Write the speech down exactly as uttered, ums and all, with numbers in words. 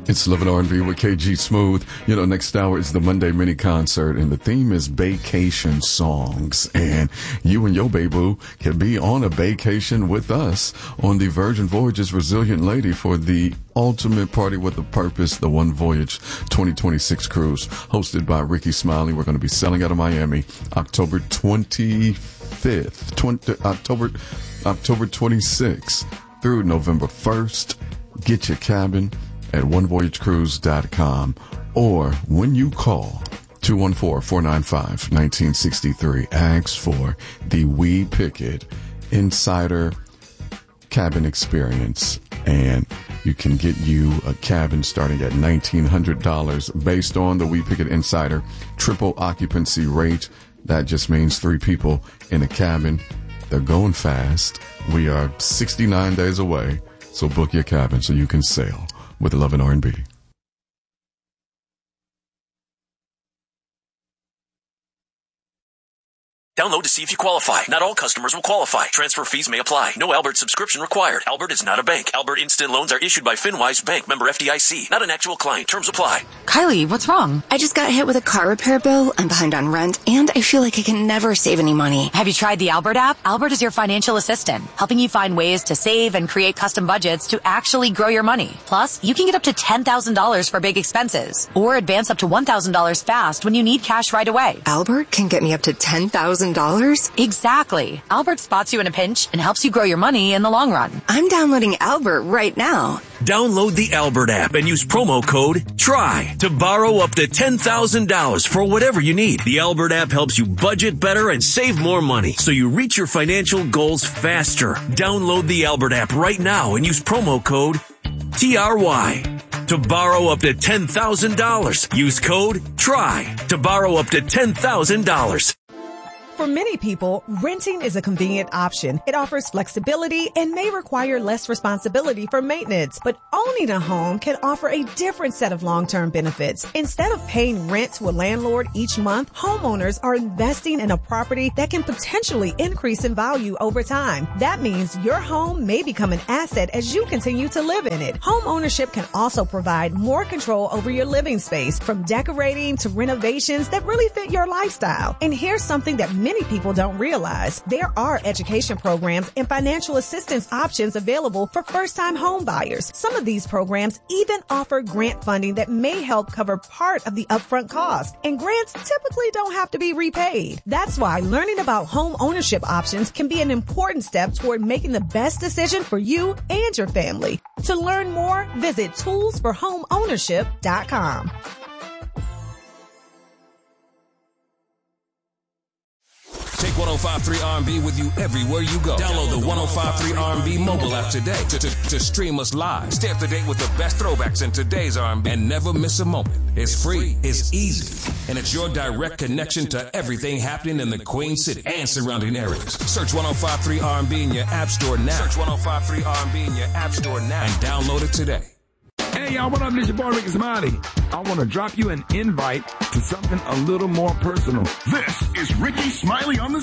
It's Living R and B with K G Smooth. You know, next hour is the Monday mini concert, and the theme is vacation songs. And you and your baby can be on a vacation with us on the Virgin Voyages Resilient Lady for the ultimate party with a purpose, the One Voyage twenty twenty-six cruise, hosted by Ricky Smiley. We're going to be sailing out of Miami October twenty-fifth, twenty, October, October twenty-sixth through November first. Get your cabin at one voyage cruise dot com, or when you call two one four, four nine five, one nine six three, ask for the We Pickett Insider Cabin Experience, and you can get you a cabin starting at nineteen hundred dollars based on the We Pickett Insider triple occupancy rate. That just means three people in a cabin. They're going fast. We are sixty-nine days away, so book your cabin so you can sail with Love and R and B. Download to see if you qualify. Not all customers will qualify. Transfer fees may apply. No Albert subscription required. Albert is not a bank. Albert Instant Loans are issued by FinWise Bank, member F D I C. Not an actual client. Terms apply. Kylie, what's wrong? I just got hit with a car repair bill. I'm behind on rent, and I feel like I can never save any money. Have you tried the Albert app? Albert is your financial assistant, helping you find ways to save and create custom budgets to actually grow your money. Plus, you can get up to ten thousand dollars for big expenses, or advance up to one thousand dollars fast when you need cash right away. Albert can get me up to ten thousand dollars? Exactly. Albert spots you in a pinch and helps you grow your money in the long run. I'm downloading Albert right now. Download the Albert app and use promo code TRY to borrow up to ten thousand dollars for whatever you need. The Albert app helps you budget better and save more money so you reach your financial goals faster. Download the Albert app right now and use promo code T R Y to borrow up to ten thousand dollars. Use code TRY to borrow up to ten thousand dollars. For many people, renting is a convenient option. It offers flexibility and may require less responsibility for maintenance. But owning a home can offer a different set of long-term benefits. Instead of paying rent to a landlord each month, homeowners are investing in a property that can potentially increase in value over time. That means your home may become an asset as you continue to live in it. Home ownership can also provide more control over your living space, from decorating to renovations that really fit your lifestyle. And here's something that many people don't realize. There are education programs and financial assistance options available for first-time home buyers. Some of these programs even offer grant funding that may help cover part of the upfront cost. And grants typically don't have to be repaid. That's why learning about home ownership options can be an important step toward making the best decision for you and your family. To learn more, visit tools for home ownership dot com. Take one oh five point three R and B with you everywhere you go. Download the one oh five point three R and B mobile app today to, to, to stream us live. Stay up to date with the best throwbacks in today's R and B and never miss a moment. It's free, it's easy, and it's your direct connection to everything happening in the Queen City and surrounding areas. Search one oh five point three R and B in your app store now. Search one oh five point three R and B in your app store now and download it today. Hey, y'all, what up? This your boy, Ricky Smiley. I want to drop you an invite to something a little more personal. This is Ricky Smiley on the